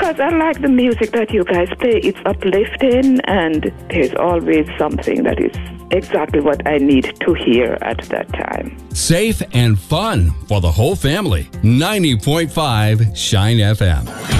Because I like the music that you guys play. It's uplifting, and there's always something that is exactly what I need to hear at that time. Safe and fun for the whole family. 90.5 Shine FM.